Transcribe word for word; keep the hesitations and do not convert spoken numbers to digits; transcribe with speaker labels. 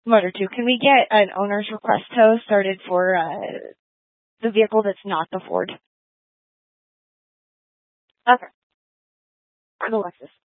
Speaker 1: Motor two, can we get an owner's request tow started for uh, the vehicle that's not the Ford? Okay. For the Lexus.